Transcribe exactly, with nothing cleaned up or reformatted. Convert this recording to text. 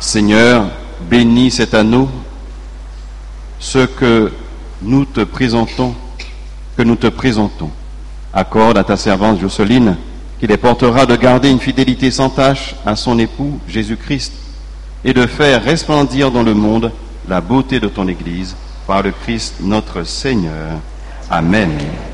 Seigneur, bénis cet anneau, ce que nous te présentons, que nous te présentons. Accorde à ta servante Jocelyne, qui les portera de garder une fidélité sans tache à son époux Jésus-Christ et de faire resplendir dans le monde la beauté de ton Église par le Christ notre Seigneur. Amen.